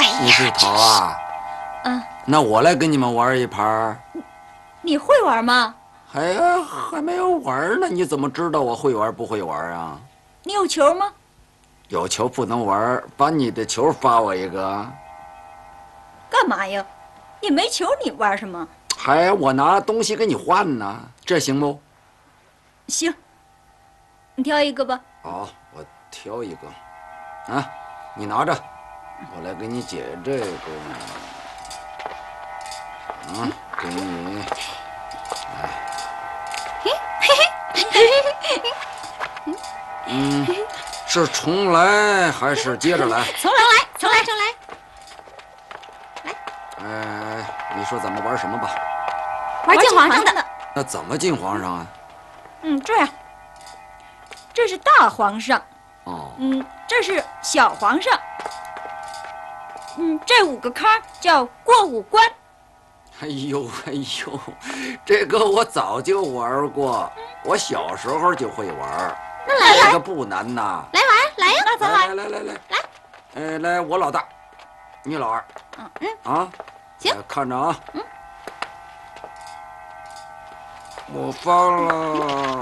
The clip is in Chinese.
你是桃啊？ 嗯， 那我来跟你们玩一盘。 你会玩吗？ 哎呀，还没有玩呢，你怎么知道我会玩不会玩啊？ 你有球吗？ 有球不能玩，把你的球发我一个。 干嘛呀？你没球，你玩什么？ 还我拿东西跟你换呢，这行不？ 行，你挑一个吧。 好，我挑一个。啊，你拿着，我来给你解这个。啊，给你。是重来还是接着来？ 重来，重来。 你说咱们玩什么吧？ 玩进皇上的。 那怎么进皇上啊？ 这样，这是大皇上。 哦。 这是小皇上。这5个坎叫过5关。 哎呦，这个我早就玩过，我小时候就会玩。 那来， 这个不难呐。 来玩，来呀！那咱玩。 来，来，我老大，你老二。啊， 行， 看着啊。我发了。